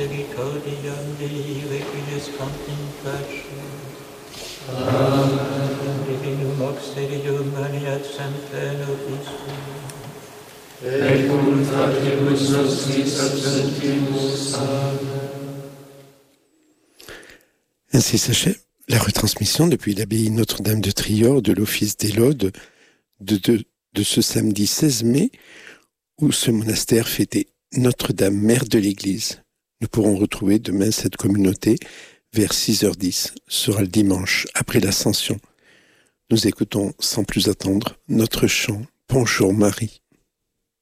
misericordiam Dei, requies contemplation. Amen. Divinum auxilium maniat semper nobis. Et contatibus nostris absentimus. Amen. Ainsi s'achève la retransmission depuis l'abbaye Notre-Dame de Trior de l'office des laudes de ce samedi 16 mai où ce monastère fêtait Notre-Dame, mère de l'Église. Nous pourrons retrouver demain cette communauté vers 6h10. Ce sera le dimanche après l'Ascension. Nous écoutons sans plus attendre notre chant « Bonjour Marie ».